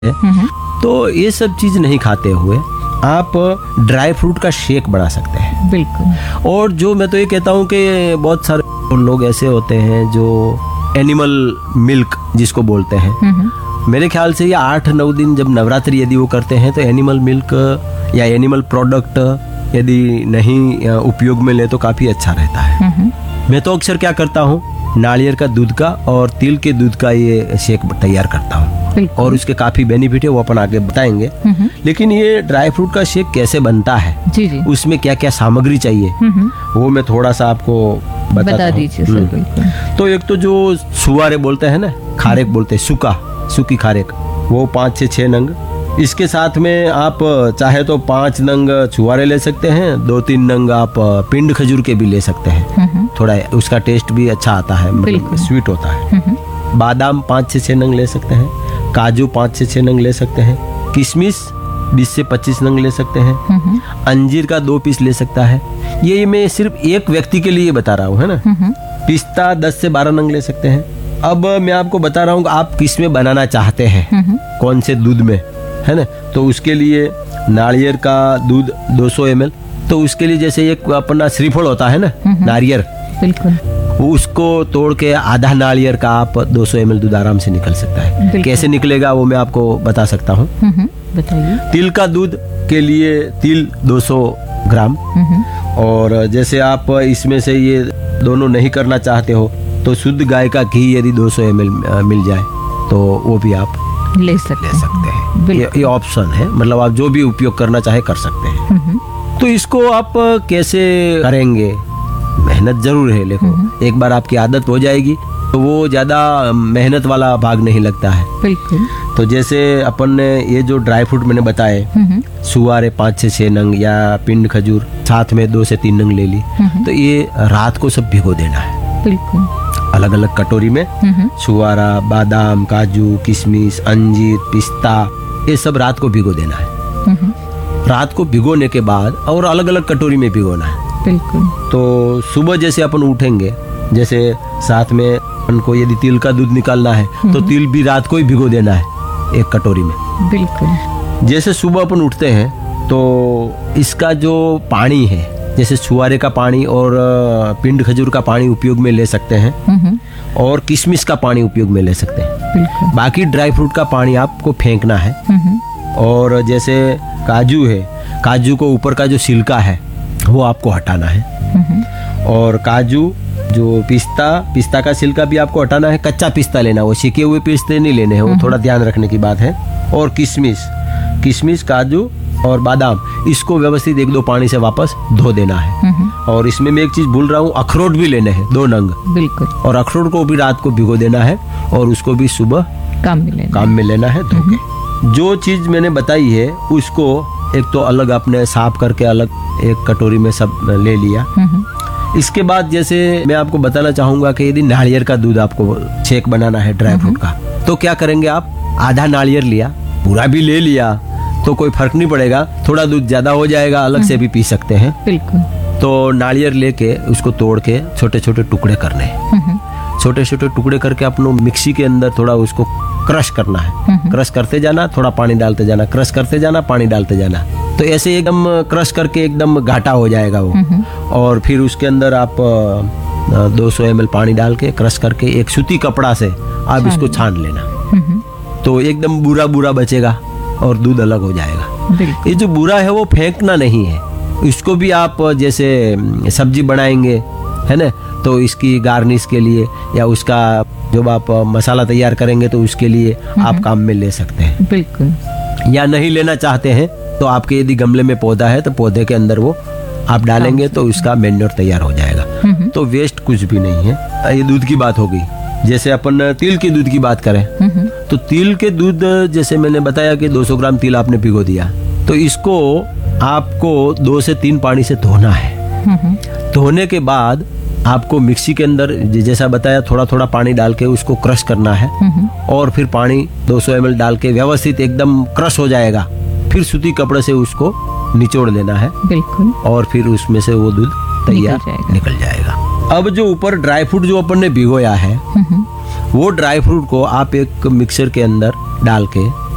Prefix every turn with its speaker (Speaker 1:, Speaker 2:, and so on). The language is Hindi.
Speaker 1: तो ये सब चीज नहीं खाते हुए आप ड्राई फ्रूट का शेक बना सकते हैं।
Speaker 2: बिल्कुल।
Speaker 1: और जो मैं तो ये कहता हूँ कि बहुत सारे लोग ऐसे होते हैं जो एनिमल मिल्क जिसको बोलते हैं, मेरे ख्याल से ये 8-9 दिन जब नवरात्रि यदि वो करते हैं तो एनिमल मिल्क या एनिमल प्रोडक्ट यदि नहीं उपयोग में ले तो काफी अच्छा रहता है। मैं तो अक्सर क्या करता हूँ, नारियल का दूध का और तिल के दूध का ये शेक तैयार करता हूँ और उसके काफी बेनिफिट है, वो अपन आगे बताएंगे। लेकिन ये ड्राई फ्रूट का शेक कैसे बनता है,
Speaker 2: जी जी,
Speaker 1: उसमें क्या क्या सामग्री चाहिए, वो मैं थोड़ा सा आपको
Speaker 2: बता दीजिए सर। बिल्कुल।
Speaker 1: तो एक तो जो सुवारे बोलते हैं ना, खारेक बोलते हैं, सूखी खारेक, वो 5 से 6 नंग। इसके साथ में आप चाहे तो 5 नंग छुआरे ले सकते हैं, 2-3 नंग आप पिंड खजूर के भी ले सकते हैं, थोड़ा उसका टेस्ट भी अच्छा आता है, मतलब स्वीट होता है। बादाम 5 से 6 नंग ले सकते हैं, काजू 5 से 6 नंग ले सकते हैं, किशमिश 20 से 25 नंग ले सकते हैं, अंजीर का 2 पीस ले सकता है। ये मैं सिर्फ एक व्यक्ति के लिए बता रहा हूँ, है ना। पिस्ता 10 से 12 नंग ले सकते हैं। अब मैं आपको बता रहा हूँ आप किस में बनाना चाहते हैं, कौन से दूध में, है ना। तो उसके लिए नारियल का दूध 200 ml, तो उसके लिए जैसे एक अपना श्रीफल होता है ना, नारियल,
Speaker 2: बिल्कुल,
Speaker 1: उसको तोड़ के आधा नारियल का आप 200 ml दूध आराम से निकल सकता है। कैसे निकलेगा वो मैं आपको बता सकता हूँ।
Speaker 2: बताइए।
Speaker 1: तिल का दूध के लिए तिल 200 ग्राम, और जैसे आप इसमें से ये दोनों नहीं करना चाहते हो तो शुद्ध गाय का घी यदि 200 ml मिल जाए तो वो भी आप
Speaker 2: ले सकते हैं।
Speaker 1: ये ऑप्शन है, मतलब आप जो भी उपयोग करना चाहे कर सकते हैं। तो इसको आप कैसे करेंगे, मेहनत जरूर है, देखो एक बार आपकी आदत हो जाएगी तो वो ज्यादा मेहनत वाला भाग नहीं लगता है।
Speaker 2: बिल्कुल।
Speaker 1: तो जैसे अपन ने ये जो ड्राई फ्रूट मैंने बताए, सुवारे 5 से 6 नंग या पिंड खजूर साथ में 2 से 3 नंग ले ली, तो ये रात को सब भिगो देना है।
Speaker 2: बिल्कुल।
Speaker 1: अलग अलग कटोरी में सुवारा, बादाम, काजू, किशमिश, अंजीर, पिस्ता, ये सब रात को भिगो देना है। रात को भिगोने के बाद और अलग अलग कटोरी में भिगोना है।
Speaker 2: बिल्कुल।
Speaker 1: तो सुबह जैसे अपन उठेंगे, जैसे साथ में उनको यदि तिल का दूध निकालना है तो तिल भी रात को ही भिगो देना है एक कटोरी में।
Speaker 2: बिल्कुल।
Speaker 1: जैसे सुबह अपन उठते हैं तो इसका जो पानी है, जैसे छुआरे का पानी और पिंड खजूर का पानी उपयोग में ले सकते हैं, और किशमिश का पानी उपयोग में ले सकते हैं। बाकी ड्राई फ्रूट का पानी आपको फेंकना है। और जैसे काजू है, काजू को ऊपर का जो छिलका है वो आपको हटाना है। और काजू, जो पिस्ता का छिलका भी आपको हटाना है। कच्चा पिस्ता लेना, वो सीखे हुए पिस्ते नहीं लेने हैं, वो थोड़ा ध्यान रखने की बात है। और किशमिश, काजू और बादाम, इसको व्यवस्थित 1-2 पानी से वापस धो देना है। और इसमें मैं एक चीज भूल रहा हूँ, अखरोट भी लेने हैं 2 नंग।
Speaker 2: बिल्कुल।
Speaker 1: और अखरोट को भी रात को भिगो देना है और उसको भी सुबह काम में लेना है धो के। जो चीज मैंने बताई है उसको एक तो अलग आपने साफ करके अलग एक कटोरी में सब ले लिया। इसके बाद जैसे मैं आपको बताना चाहूंगा कि यदि नारियल का दूध आपको शेक बनाना है ड्राई फ्रूट का, तो क्या करेंगे आप, आधा नारियल लिया, पूरा भी ले लिया तो कोई फर्क नहीं पड़ेगा, थोड़ा दूध ज्यादा हो जाएगा, अलग से भी पी सकते हैं।
Speaker 2: बिल्कुल।
Speaker 1: तो नारियल लेके उसको तोड़ के छोटे छोटे टुकड़े करने हैं। छोटे छोटे टुकड़े करके अपनो मिक्सी के अंदर थोड़ा उसको क्रश करना है। क्रश करते जाना, थोड़ा पानी डालते जाना, क्रश करते जाना, पानी डालते जाना। तो ऐसे एकदम क्रश करके एकदम घाटा हो जाएगा वो। और फिर उसके अंदर आप 200 ml पानी डाल के क्रश करके एक सूती कपड़ा से आप इसको छान लेना, तो एकदम बुरा बचेगा और दूध अलग हो जाएगा। ये जो बुरा है वो फेंकना नहीं है, इसको भी आप जैसे सब्जी बनाएंगे, है ना, तो इसकी गार्निश के लिए या उसका जब आप मसाला तैयार करेंगे तो उसके लिए आप काम में ले सकते हैं।
Speaker 2: बिल्कुल।
Speaker 1: या नहीं लेना चाहते हैं तो आपके यदि गमले में पौधा है तो पौधे के अंदर वो आप डालेंगे तो उसका मैन्योर तैयार हो जाएगा। तो वेस्ट कुछ भी नहीं है। ये दूध की बात हो गई। जैसे अपन तिल के दूध की बात करें तो तिल के दूध, जैसे मैंने बताया कि 200 ग्राम तिल आपने भिगो दिया, तो इसको आपको 2 से 3 पानी से धोना है। धोने के बाद आपको मिक्सी के अंदर जैसा बताया थोड़ा थोड़ा पानी डाल के उसको क्रश करना है। और फिर पानी 200 ml डाल के व्यवस्थित एकदम क्रश हो जाएगा, फिर सूती कपड़े से उसको निचोड़ देना है।
Speaker 2: बिल्कुल।
Speaker 1: और फिर उसमें से वो दूध तैयार निकल जाएगा। अब जो ऊपर ड्राई फ्रूट जो अपन ने भिगोया है, वो ड्राई फ्रूट को आप एक मिक्सर के अंदर डाल के